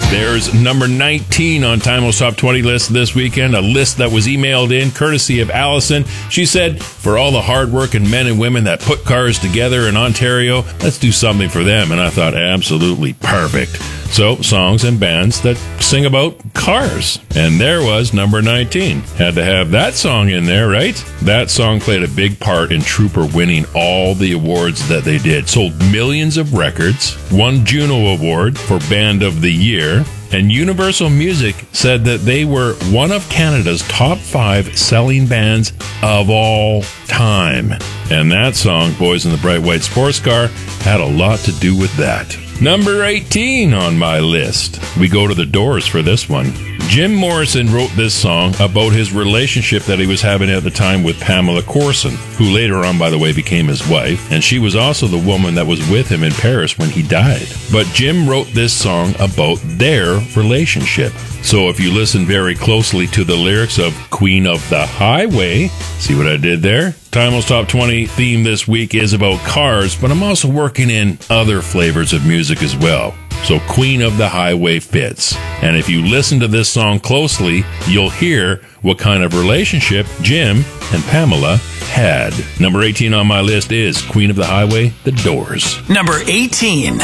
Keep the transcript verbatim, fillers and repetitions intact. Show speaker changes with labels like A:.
A: There's number nineteen on Timeless Top twenty list this weekend, a list that was emailed in courtesy of Allison. She said, for all the hardworking men and women that put cars together in Ontario, let's do something for them. And I thought, absolutely perfect. So, songs and bands that sing about cars. And there was number nineteen. Had to have that song in there, right? That song played a big part in Trooper winning all the awards that they did. Sold millions of records, won Juno Award for Band of the Year, and Universal Music said that they were one of Canada's top five selling bands of all time. And that song, Boys in the Bright White Sports Car, had a lot to do with that. Number eighteen on my list. We go to the Doors for this one. Jim Morrison wrote this song about his relationship that he was having at the time with Pamela Courson, who later on, by the way, became his wife, and she was also the woman that was with him in Paris when he died. But Jim wrote this song about their relationship. So if you listen very closely to the lyrics of Queen of the Highway, see what I did there? Timeless Top twenty theme this week is about cars, but I'm also working in other flavors of music as well. So Queen of the Highway fits. And if you listen to this song closely, you'll hear what kind of relationship Jim and Pamela had. Number eighteen on my list is Queen of the Highway, The Doors.
B: Number eighteen.